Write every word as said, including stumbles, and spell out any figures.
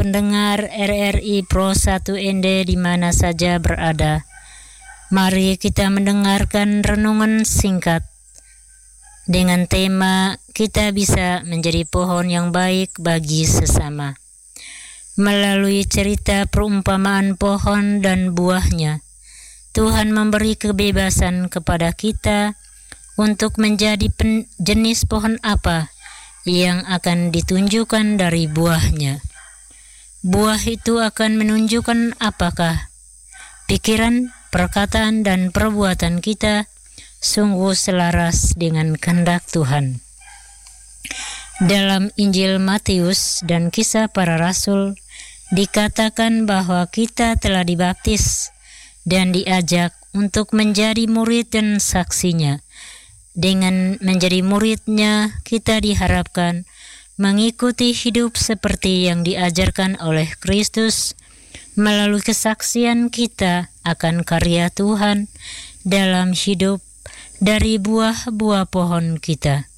pendengar R R I Pro satu N D di mana saja berada. Mari kita mendengarkan renungan singkat dengan tema kita bisa menjadi pohon yang baik bagi sesama. Melalui cerita perumpamaan pohon dan buahnya, Tuhan memberi kebebasan kepada kita untuk menjadi pen- jenis pohon apa yang akan ditunjukkan dari buahnya. Buah itu akan menunjukkan apakah pikiran, perkataan, dan perbuatan kita sungguh selaras dengan kehendak Tuhan. Dalam Injil Matius dan Kisah Para Rasul dikatakan bahwa kita telah dibaptis dan diajak untuk menjadi murid dan saksinya. Dengan menjadi muridnya, kita diharapkan mengikuti hidup seperti yang diajarkan oleh Kristus melalui kesaksian kita akan karya Tuhan dalam hidup dari buah-buah pohon kita.